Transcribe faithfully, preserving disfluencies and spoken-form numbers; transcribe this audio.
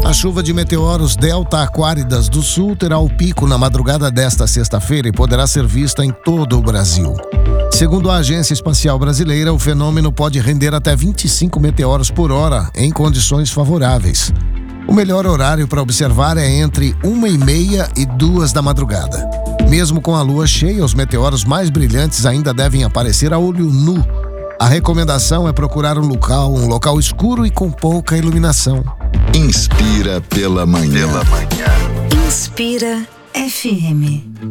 A chuva de meteoros Delta Aquáridas do Sul terá o pico na madrugada desta sexta-feira e poderá ser vista em todo o Brasil. Segundo a Agência Espacial Brasileira, o fenômeno pode render até vinte e cinco meteoros por hora em condições favoráveis. O melhor horário para observar é entre uma e meia e duas da madrugada. Mesmo com a lua cheia, os meteoros mais brilhantes ainda devem aparecer a olho nu. A recomendação é procurar um local, um local escuro e com pouca iluminação. Inspira pela manhã. Pela manhã. Inspira F M.